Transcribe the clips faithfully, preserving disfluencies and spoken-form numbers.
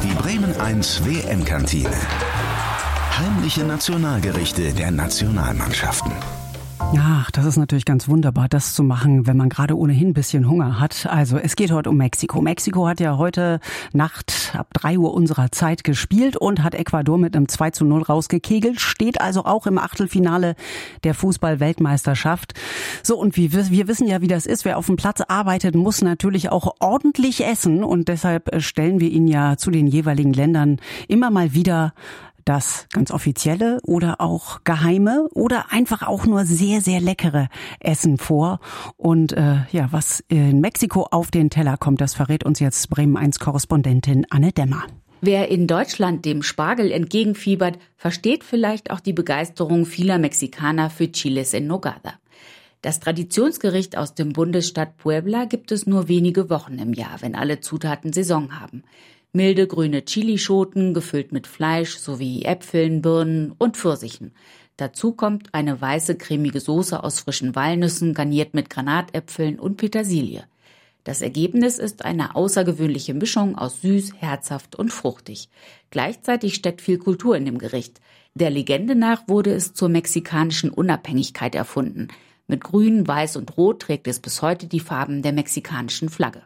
Die Bremen eins W M-Kantine. Heimliche Nationalgerichte der Nationalmannschaften. Ach, das ist natürlich ganz wunderbar, das zu machen, wenn man gerade ohnehin ein bisschen Hunger hat. Also es geht heute um Mexiko. Mexiko hat ja heute Nacht ab drei Uhr unserer Zeit gespielt und hat Ecuador mit einem zwei zu null rausgekegelt, steht also auch im Achtelfinale der Fußball-Weltmeisterschaft. So, und wie, wir wissen ja, wie das ist. Wer auf dem Platz arbeitet, muss natürlich auch ordentlich essen. Und deshalb stellen wir Ihnen ja zu den jeweiligen Ländern immer mal wieder das ganz offizielle oder auch geheime oder einfach auch nur sehr, sehr leckere Essen vor. Und äh, ja, was in Mexiko auf den Teller kommt, das verrät uns jetzt Bremen eins Korrespondentin Anne Demmer. Wer in Deutschland dem Spargel entgegenfiebert, versteht vielleicht auch die Begeisterung vieler Mexikaner für Chiles en Nogada. Das Traditionsgericht aus dem Bundesstaat Puebla gibt es nur wenige Wochen im Jahr, wenn alle Zutaten Saison haben. Milde grüne Chilischoten, gefüllt mit Fleisch sowie Äpfeln, Birnen und Pfirsichen. Dazu kommt eine weiße cremige Soße aus frischen Walnüssen, garniert mit Granatäpfeln und Petersilie. Das Ergebnis ist eine außergewöhnliche Mischung aus süß, herzhaft und fruchtig. Gleichzeitig steckt viel Kultur in dem Gericht. Der Legende nach wurde es zur mexikanischen Unabhängigkeit erfunden. Mit Grün, Weiß und Rot trägt es bis heute die Farben der mexikanischen Flagge.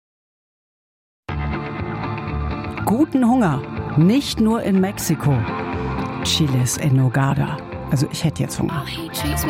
Guten Hunger, nicht nur in Mexiko. Chiles en Nogada. Also ich hätte jetzt Hunger.